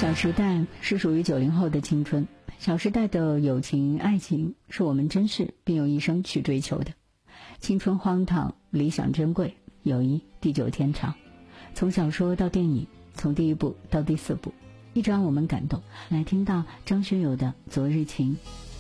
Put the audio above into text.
小时代是属于90后的青春，小时代的友情爱情是我们珍视并用一生去追求的。青春荒唐，理想珍贵，友谊地久天长。从小说到电影，从第1部到第4部，一直让我们感动。来听到张学友的《昨日情》。